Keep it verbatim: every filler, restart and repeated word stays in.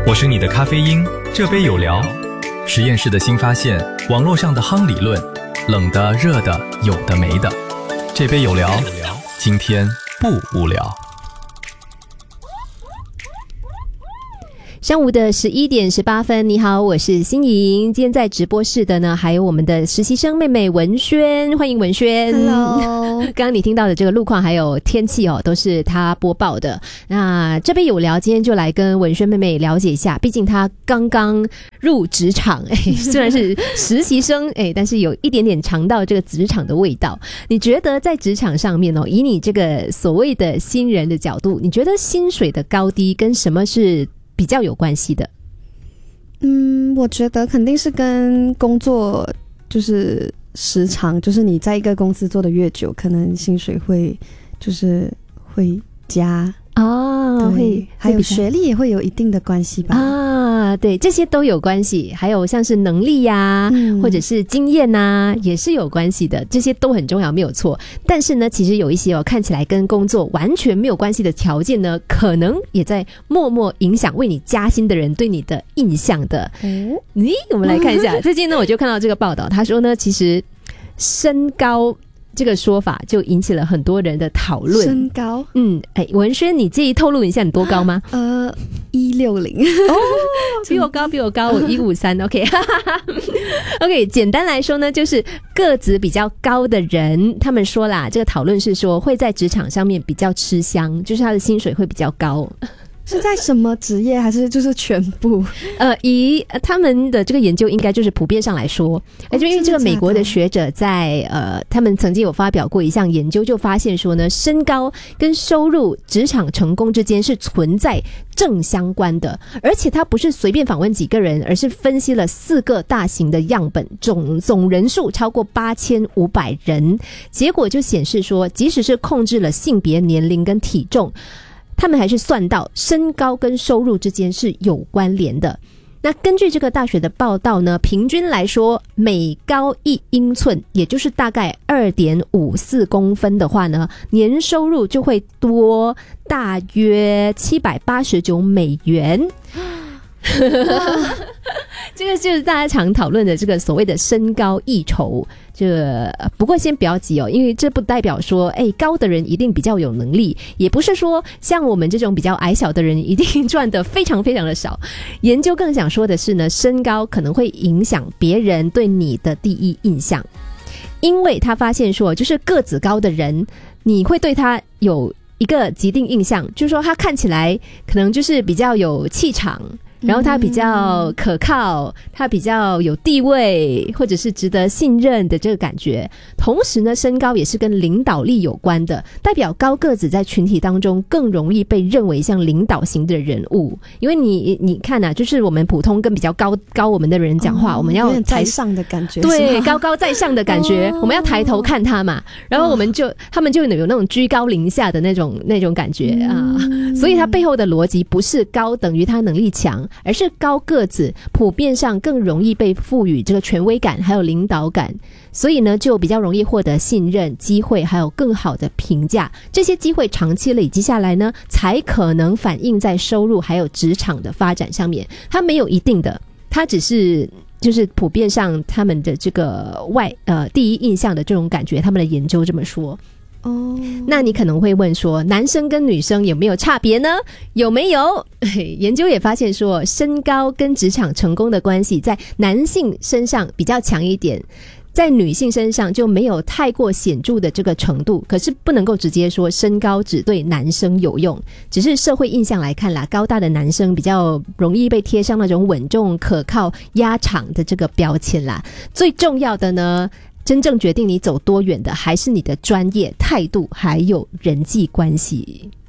我是你的咖啡因，这杯有聊。实验室的新发现，网络上的夯理论，冷的、热的，有的没的。这杯有聊，今天不无聊。 上午的十一点十八分，你好，我是欣莹。今天在直播室的呢，还有我们的实习生妹妹文轩，欢迎文轩。 Hello， 刚刚你听到的这个路况还有天气哦，都是她播报的。那这边有聊，今天就来跟文轩妹妹了解一下，毕竟她刚刚入职场，哎，虽然是实习生，哎，但是有一点点尝到这个职场的味道。你觉得在职场上面哦，以你这个所谓的新人的角度，你觉得薪水的高低跟什么是比较有关系的？ 嗯，我觉得肯定是跟工作就是时长，就是你在一个公司做的越久，可能薪水会就是会加哦，会还有学历也会有一定的关系吧？ 啊，对，这些都有关系，还有像是能力呀、啊嗯，或者是经验呐、啊，也是有关系的，这些都很重要，没有错。但是呢，其实有一些哦，看起来跟工作完全没有关系的条件呢，可能也在默默影响为你加薪的人对你的印象的。咦、嗯，我们来看一下，最近呢，我就看到这个报道，他说呢，其实身高这个说法就引起了很多人的讨论。 身高， 嗯，哎，文轩，你介意透露一下你多高吗？ 呃，一六零， 哦，比我高，比我高，我一五三。OK， OK， 简单来说呢，就是个子比较高的人，他们说啦，这个讨论是说会在职场上面比较吃香，就是他的薪水会比较高。 是在什么职业还是就是全部？ 呃，以他们的这个研究应该就是普遍上来说，而且、哦、因为这个美国的学者在呃，他们曾经有发表过一项研究，就发现说呢，身高跟收入、职场成功之间是存在正相关的，而且他不是随便访问几个人，而是分析了四个大型的样本，总总人数超过八千五百人，结果就显示说，即使是控制了性别、年龄跟体重，他们还是算到身高跟收入之间是有关联的。那根据这个大学的报道呢，平均来说，每高一英寸，也就是大概 二点五四公分的话呢，年收入就会多大约七百八十九美元。这个就是大家常讨论的这个所谓的身高一筹。这不过先不要急哦，因为这不代表说哎，高的人一定比较有能力，也不是说像我们这种比较矮小的人一定赚得非常非常的少。研究更想说的是呢，身高可能会影响别人对你的第一印象，因为他发现说，就是个子高的人，你会对他有一个既定印象，就是说他看起来可能就是比较有气场，然后他比较可靠，他比较有地位，或者是值得信任的这个感觉。同时呢，身高也是跟领导力有关的，代表高个子在群体当中更容易被认为像领导型的人物。因为你你看啊，就是我们普通跟比较高高我们的人讲话，哦、我们要有点在上的感觉， 对，高高在上的感觉、哦，我们要抬头看他嘛，然后我们就、哦、他们就有那种居高临下的那种那种感觉、嗯、啊。所以他背后的逻辑不是高等于他能力强，而是高个子普遍上更容易被赋予这个权威感还有领导感，所以呢就比较容易获得信任、机会还有更好的评价。这些机会长期累积下来呢，才可能反映在收入还有职场的发展上面。它没有一定的，它只是就是普遍上他们的这个外呃第一印象的这种感觉，他们的研究这么说。哦，那你可能会问说，男生跟女生有没有差别呢？有没有？研究也发现说，身高跟职场成功的关系在男性身上比较强一点，在女性身上就没有太过显著的这个程度。可是不能够直接说身高只对男生有用，只是社会印象来看啦，高大的男生比较容易被贴上那种稳重、可靠、压场的这个标签啦。最重要的呢，真正决定你走多远的还是你的专业态度还有人际关系。